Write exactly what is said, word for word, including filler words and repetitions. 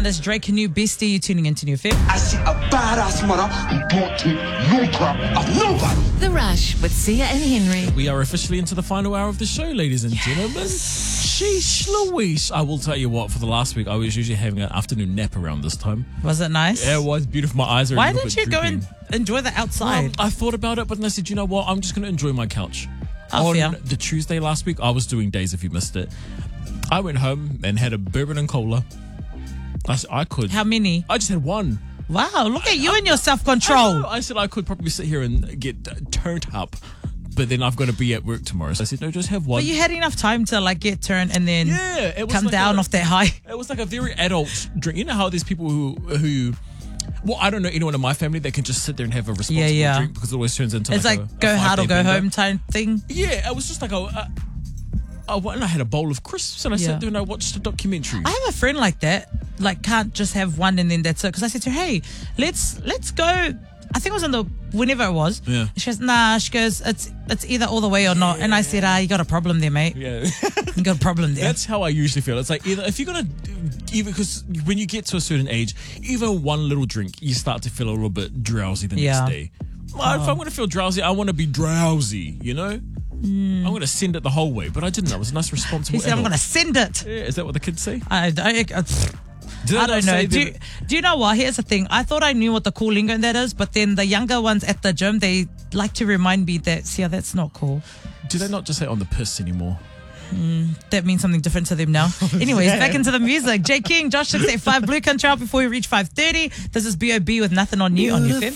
on, it's Drake, new bestie. You're tuning into New Fib. I see a badass mother who don't take no crap of nobody. The Rush with Sia and Henry. We are officially into the final hour of the show, ladies and gentlemen. Sheesh Louise. I will tell you what, for the last week, I was usually having an afternoon nap around this time. Was it nice? Yeah, it was beautiful. My eyes are Why a little didn't bit you go drooping. and enjoy the outside? Well, I thought about it, but then I said, you know what? I'm just going to enjoy my couch. Oh, On yeah. the Tuesday last week, I was doing days if you missed it. I went home and had a bourbon and cola. I said I could. How many? I just had one. Wow, look at you and your I, self-control. know. I said I could probably sit here and get uh, turned up, but then I've got to be at work tomorrow. So I said, no, just have one. But you had enough time to like get turned and then yeah, it was come like down a, off that high. It was like a very adult drink. You know how there's people who who. Well, I don't know anyone in my family that can just sit there and have a responsible Yeah, yeah. drink because it always turns into It's like, like, a, go a hard or five-day go bender. home type thing. Yeah, it was just like a, a, a and I had a bowl of crisps and I Yeah. sat there and I watched a documentary. I have a friend like that, like can't just have one and then that's it. Because I said to her, hey, let's let's go. I think it was on the whenever it was. Yeah. She goes, nah. She goes, it's it's either all the way or not. And I said, ah, you got a problem there, mate. yeah. You got a problem there. That's how I usually feel. It's like either if you're gonna, even because when you get to a certain age, even one little drink, you start to feel a little bit drowsy the Yeah. next day. Well, If I'm gonna feel drowsy, I want to be drowsy. You know, I'm gonna send it the whole way. But I didn't. I was a nice, responsible. he said, I'm adult. going to send it. Yeah, is that what the kids say? I, I, I, Did I not don't know. say Do you, that- do you know what? Here's the thing. I thought I knew what the cool lingo that is, but then the younger ones at the gym, they like to remind me that, see, that's not cool. Do they not just say on the piss anymore? That means something different to them now. Anyways, back into the music. Jay King, Josh six eight five, Blue Country out before we reach five thirty. This is B O B with Nothing on You on your Fib.